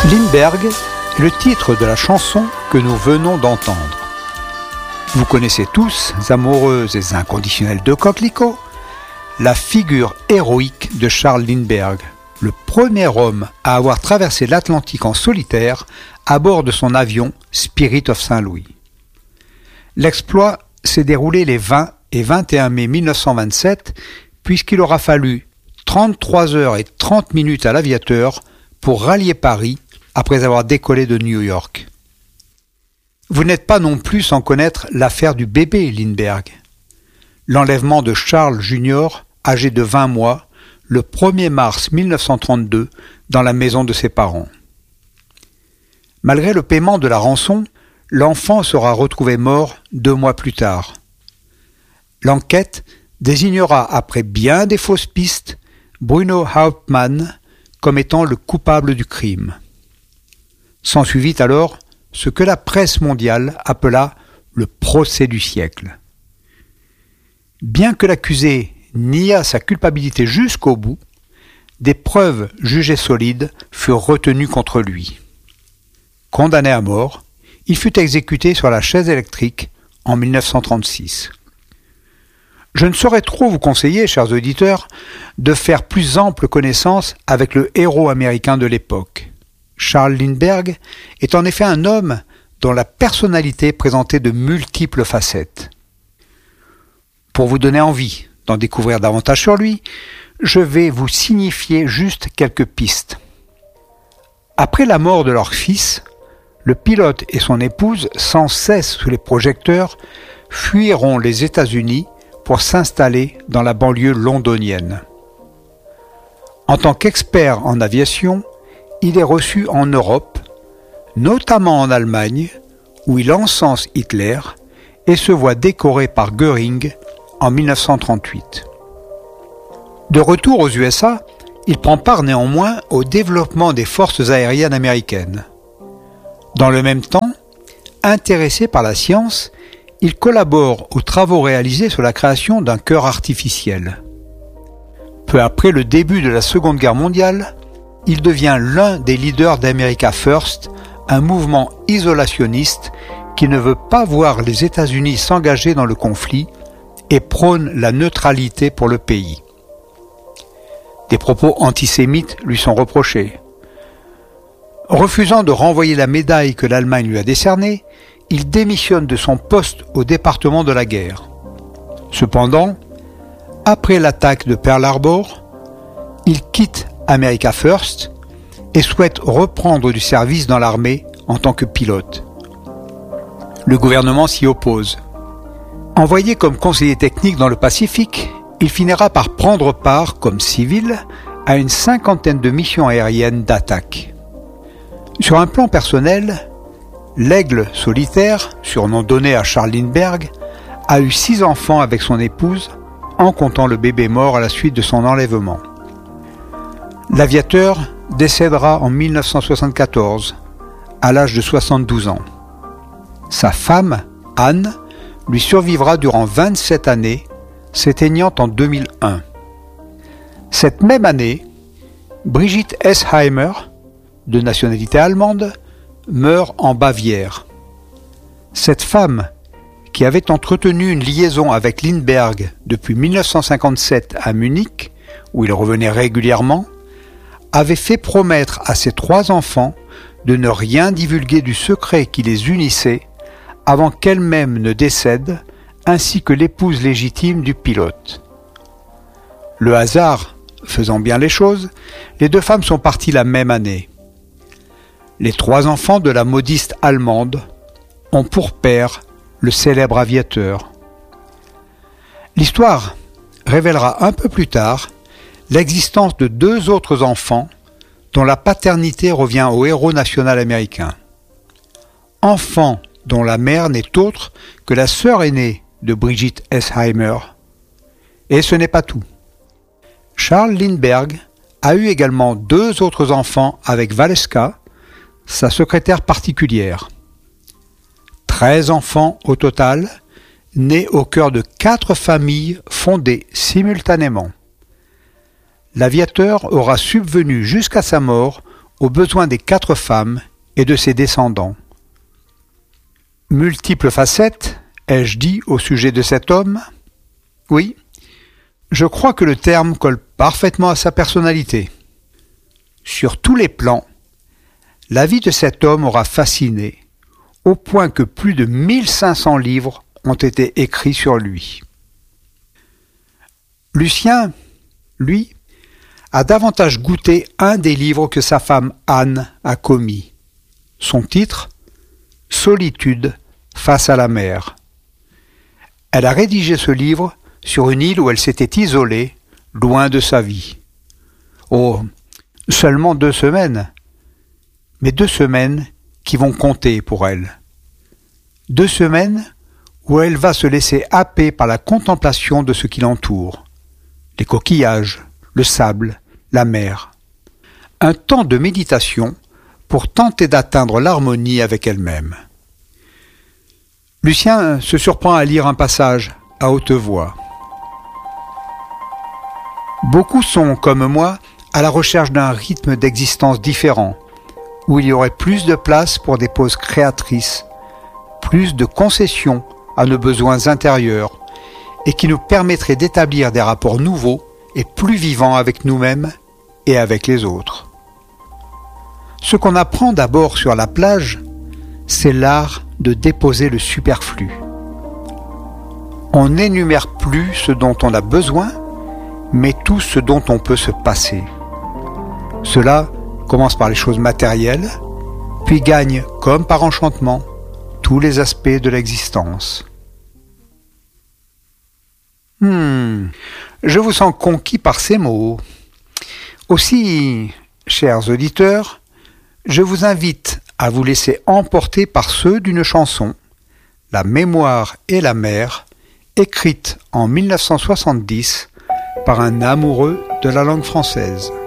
Lindbergh est le titre de la chanson que nous venons d'entendre. Vous connaissez tous, amoureuses et inconditionnelles de Coquelicot, la figure héroïque de Charles Lindbergh, le premier homme à avoir traversé l'Atlantique en solitaire à bord de son avion Spirit of Saint-Louis. L'exploit s'est déroulé les 20 et 21 mai 1927, puisqu'il aura fallu 33 heures et 30 minutes à l'aviateur pour rallier Paris après avoir décollé de New York. Vous n'êtes pas non plus sans connaître l'affaire du bébé Lindbergh. L'enlèvement de Charles Junior, âgé de 20 mois, le 1er mars 1932, dans la maison de ses parents. Malgré le paiement de la rançon, l'enfant sera retrouvé mort 2 mois plus tard. L'enquête désignera, après bien des fausses pistes, Bruno Hauptmann comme étant le coupable du crime. S'ensuivit alors ce que la presse mondiale appela le procès du siècle. Bien que l'accusé nia sa culpabilité jusqu'au bout, des preuves jugées solides furent retenues contre lui. Condamné à mort, il fut exécuté sur la chaise électrique en 1936. Je ne saurais trop vous conseiller, chers auditeurs, de faire plus ample connaissance avec le héros américain de l'époque. Charles Lindbergh est en effet un homme dont la personnalité présentait de multiples facettes. Pour vous donner envie d'en découvrir davantage sur lui, je vais vous signifier juste quelques pistes. Après la mort de leur fils, le pilote et son épouse, sans cesse sous les projecteurs, fuiront les États-Unis pour s'installer dans la banlieue londonienne. En tant qu'expert en aviation, il est reçu en Europe, notamment en Allemagne, où il encense Hitler et se voit décoré par Göring en 1938. De retour aux USA, il prend part néanmoins au développement des forces aériennes américaines. Dans le même temps, intéressé par la science, il collabore aux travaux réalisés sur la création d'un cœur artificiel. Peu après le début de la Seconde Guerre mondiale, il devient l'un des leaders d'America First, un mouvement isolationniste qui ne veut pas voir les États-Unis s'engager dans le conflit et prône la neutralité pour le pays. Des propos antisémites lui sont reprochés. Refusant de renvoyer la médaille que l'Allemagne lui a décernée, il démissionne de son poste au département de la guerre. Cependant, après l'attaque de Pearl Harbor, il quitte America First et souhaite reprendre du service dans l'armée en tant que pilote. Le gouvernement s'y oppose. Envoyé comme conseiller technique dans le Pacifique, il finira par prendre part, comme civil, à une 50aine de missions aériennes d'attaque. Sur un plan personnel, l'Aigle solitaire, surnom donné à Charles Lindbergh, a eu 6 enfants avec son épouse, en comptant le bébé mort à la suite de son enlèvement. L'aviateur décédera en 1974, à l'âge de 72 ans. Sa femme, Anne, lui survivra durant 27 années, s'éteignant en 2001. Cette même année, Brigitte Esheimer, de nationalité allemande, meurt en Bavière. Cette femme, qui avait entretenu une liaison avec Lindbergh depuis 1957 à Munich, où il revenait régulièrement, avait fait promettre à ses 3 enfants de ne rien divulguer du secret qui les unissait avant qu'elle-même ne décède, ainsi que l'épouse légitime du pilote. Le hasard faisant bien les choses, les 2 femmes sont parties la même année. Les 3 enfants de la modiste allemande ont pour père le célèbre aviateur. L'histoire révélera un peu plus tard l'existence de 2 autres enfants dont la paternité revient au héros national américain. Enfants dont la mère n'est autre que la sœur aînée de Brigitte Esheimer. Et ce n'est pas tout. Charles Lindbergh a eu également 2 autres enfants avec Valeska, sa secrétaire particulière. 13 enfants au total, nés au cœur de 4 familles fondées simultanément. L'aviateur aura subvenu jusqu'à sa mort aux besoins des 4 femmes et de ses descendants. Multiples facettes, ai-je dit au sujet de cet homme ? Oui, je crois que le terme colle parfaitement à sa personnalité. Sur tous les plans, la vie de cet homme aura fasciné, au point que plus de 1500 livres ont été écrits sur lui. Lucien, lui, a davantage goûté un des livres que sa femme Anne a commis. Son titre, « Solitude face à la mer ». Elle a rédigé ce livre sur une île où elle s'était isolée, loin de sa vie. Oh, seulement 2 semaines, mais 2 semaines qui vont compter pour elle. 2 semaines où elle va se laisser happer par la contemplation de ce qui l'entoure. Les coquillages, le sable, la mer. Un temps de méditation pour tenter d'atteindre l'harmonie avec elle-même. Lucien se surprend à lire un passage à haute voix. Beaucoup sont, comme moi, à la recherche d'un rythme d'existence différent, où il y aurait plus de place pour des pauses créatrices, plus de concessions à nos besoins intérieurs, et qui nous permettrait d'établir des rapports nouveaux et plus vivants avec nous-mêmes et avec les autres. Ce qu'on apprend d'abord sur la plage, c'est l'art de déposer le superflu. On n'énumère plus ce dont on a besoin, mais tout ce dont on peut se passer. Cela commence par les choses matérielles, puis gagne, comme par enchantement, tous les aspects de l'existence. Je vous sens conquis par ces mots. Aussi, chers auditeurs, je vous invite à vous laisser emporter par ceux d'une chanson, La mémoire et la mer, écrite en 1970 par un amoureux de la langue française.